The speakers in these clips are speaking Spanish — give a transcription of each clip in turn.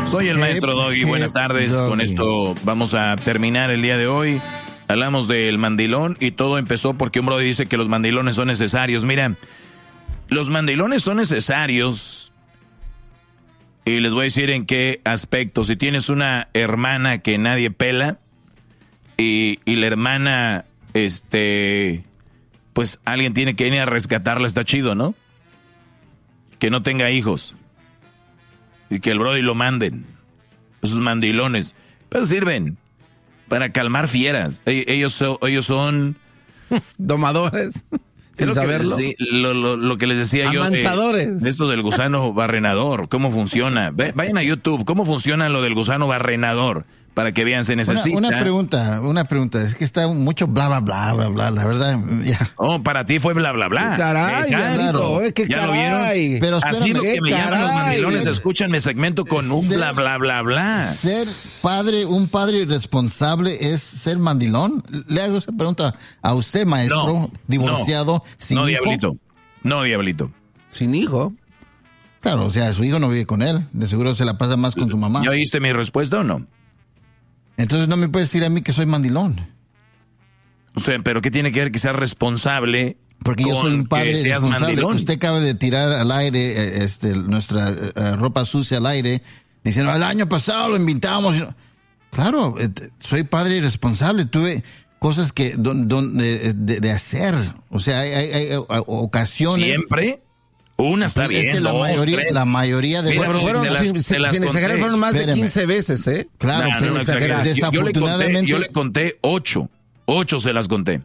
Soy el maestro Doggy, buenas tardes. Doggy. Con esto vamos a terminar el día de hoy. Hablamos del mandilón y todo empezó porque un brother dice que los mandilones son necesarios. Mira, los mandilones son necesarios y les voy a decir en qué aspecto. Si tienes una hermana que nadie pela y la hermana, pues alguien tiene que ir a rescatarla, está chido, ¿no? Que no tenga hijos y que el brody lo manden. Esos mandilones, pues sirven para calmar fieras. Ellos son domadores. Sin saberlo. Lo que les decía yo de esto del gusano barrenador, cómo funciona. Vayan a YouTube, cómo funciona lo del gusano barrenador, para que vean, se necesita. Una pregunta, es que está mucho bla, bla, bla, bla, bla, la verdad, ya. Oh, para ti fue bla, bla, bla. Caray, claro. ¿Ya lo vieron? Pero así los que me llaman los mandilones escuchan mi segmento con un bla, bla, bla, bla. Ser un padre irresponsable es ser mandilón. Le hago esa pregunta a usted, maestro, divorciado, sin hijo. No, diablito. Sin hijo. Claro, o sea, su hijo no vive con él. De seguro se la pasa más con su mamá. ¿Ya oíste mi respuesta o no? Entonces no me puedes decir a mí que soy mandilón. O sea, pero ¿qué tiene que ver que seas responsable? Porque yo soy un padre responsable. Usted acaba de tirar al aire nuestra ropa sucia al aire, diciendo, el año pasado lo invitamos. Claro, soy padre responsable. Tuve cosas que de hacer. O sea, hay ocasiones. ¿Siempre? Una está bien, es que la mayoría de... Sin exagerar, fueron más de 15 veces, ¿eh? Claro, no desafortunadamente... Yo le conté 8. 8 se las conté.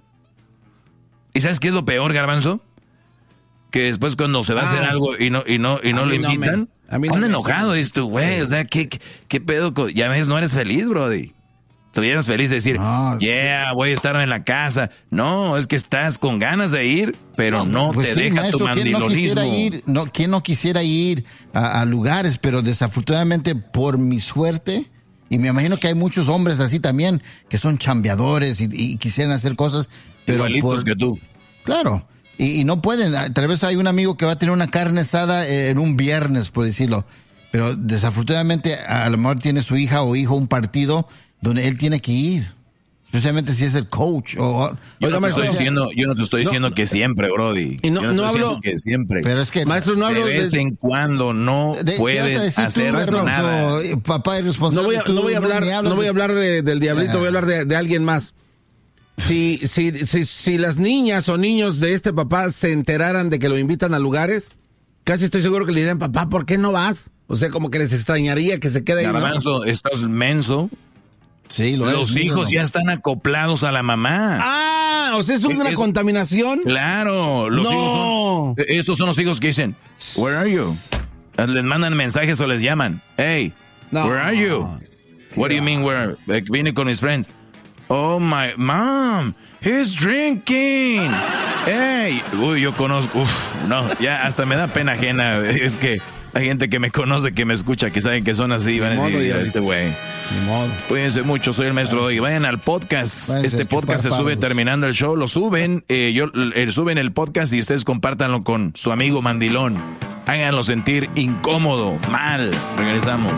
¿Y sabes qué es lo peor, Garbanzo? Que después cuando se va a hacer algo y no lo invitan, anda enojado, dices tú, güey, o sea, ¿qué pedo? Ya ves, no eres feliz, brody. Estuvieras feliz de decir, voy a estar en la casa. No, es que estás con ganas de ir, pero no pues te deja maestro, tu mandilonismo. ¿Quién no quisiera ir a lugares? Pero desafortunadamente, por mi suerte, y me imagino que hay muchos hombres así también, que son chambeadores y quisieran hacer cosas. Pero igualitos que tú. Claro, y no pueden. Tal vez hay un amigo que va a tener una carne asada en un viernes, por decirlo. Pero desafortunadamente, a lo mejor tiene su hija o hijo un partido donde él tiene que ir, especialmente si es el coach. Yo no te estoy diciendo que siempre, Brody. Y no hablo que siempre. Pero es que maestro, no hablo de vez en cuando no puedes hacer nada. Papá irresponsable. No voy a hablar del diablito, voy a hablar de alguien más. Si las niñas o niños de este papá se enteraran de que lo invitan a lugares, casi estoy seguro que le dirían, papá, ¿por qué no vas? O sea, como que les extrañaría que se quede ahí. Garbanzo, estás menso. Sí, los hijos ya están acoplados a la mamá. O sea, es una contaminación. Claro, los hijos estos son los hijos que dicen, where are you? Les mandan mensajes o les llaman, hey, where are you? What do you mean where? Viene con mis friends. Oh my mom, he's drinking. Hey, yo conozco, ya hasta me da pena ajena, es que hay gente que me conoce, que me escucha, que saben que son así, van a decir, este güey. Cuídense mucho, soy el maestro Doggy. Vayan al podcast. Este podcast se sube terminando el show. Lo suben, suben el podcast y ustedes compártanlo con su amigo mandilón. Háganlo sentir incómodo, mal. Regresamos.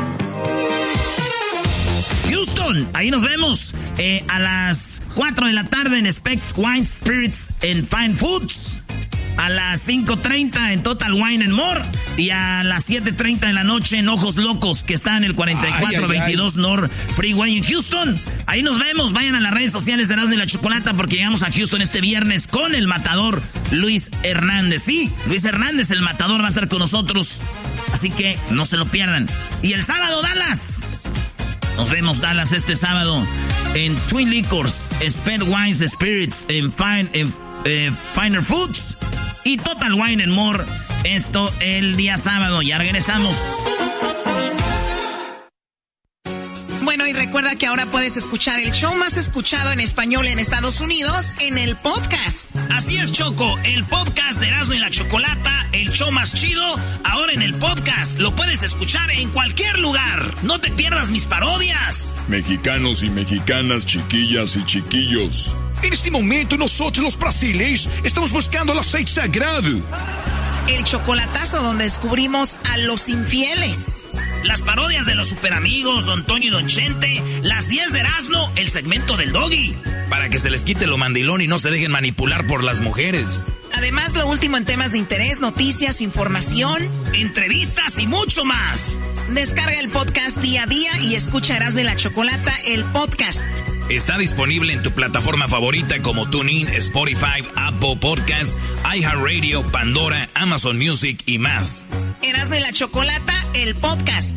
Houston, ahí nos vemos a las 4 de la tarde en Specs Wine Spirits and Fine Foods. A las 5:30 en Total Wine and More. Y a las 7:30 de la noche en Ojos Locos, que está en el 4422 North Freeway en Houston. Ahí nos vemos. Vayan a las redes sociales de Erasmo y la Chocolata, porque llegamos a Houston este viernes con el matador Luis Hernández. Sí, Luis Hernández, el matador, va a estar con nosotros. Así que no se lo pierdan. Y el sábado, Dallas. Nos vemos, Dallas, este sábado en Twin Liquors, Spent Wines Spirits, en Finer Foods y Total Wine and More. Esto el día sábado. Ya regresamos. Bueno, y recuerda que ahora puedes escuchar el show más escuchado en español en Estados Unidos en el podcast. Así es, Choco, el podcast de Erasmo y la Chocolata, el show más chido, ahora en el podcast. Lo puedes escuchar en cualquier lugar. No te pierdas mis parodias. Mexicanos y mexicanas, chiquillas y chiquillos. En este momento nosotros los brasileños estamos buscando el aceite sagrado. El chocolatazo donde descubrimos a los infieles. las parodias de los superamigos, Don Toño y Don Chente, las 10 de Erasmo, el segmento del Doggy. Para que se les quite lo mandilón y no se dejen manipular por las mujeres. Además, lo último en temas de interés, noticias, información, entrevistas y mucho más. Descarga el podcast día a día y escucha Erasmo y la Chocolata, el podcast. Está disponible en tu plataforma favorita como TuneIn, Spotify, Apple Podcasts, iHeartRadio, Pandora, Amazon Music y más. Erasmo y la Chocolata, el podcast.